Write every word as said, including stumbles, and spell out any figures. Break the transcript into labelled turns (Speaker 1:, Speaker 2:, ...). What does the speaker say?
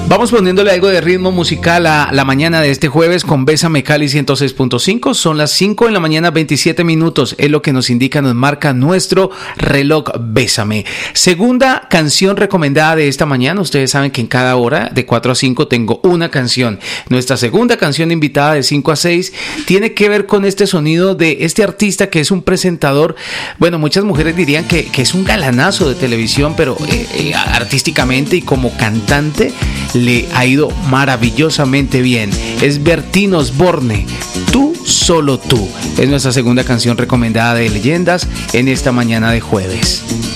Speaker 1: Vamos poniéndole algo de ritmo musical a la mañana de este jueves con Bésame Cali ciento seis punto cinco. Son las cinco de la mañana, veintisiete minutos. Es lo que nos indica, nos marca nuestro reloj Bésame. Segunda canción recomendada de esta mañana. Ustedes saben que en cada hora de cuatro a cinco tengo una canción. Nuestra segunda canción invitada de cinco a seis tiene que ver con este sonido de este artista que es un presentador. Bueno, muchas mujeres dirían que, que es un galanazo de televisión, pero eh, eh, artísticamente y como cantante le ha ido maravillosamente bien. Es Bertín Osborne, Tú, Solo Tú. Es nuestra segunda canción recomendada de Leyendas en esta mañana de jueves.